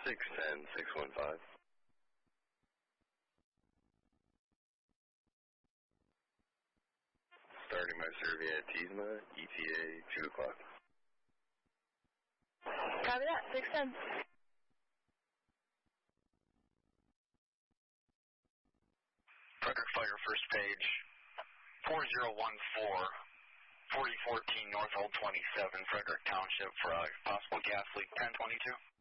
610-615. Starting my survey at Teesma, ETA 2 o'clock. Copy that, 610. Frederick Fire, first page, 4014, 4014 North Old 27, Frederick Township, for a possible gas leak, 1022.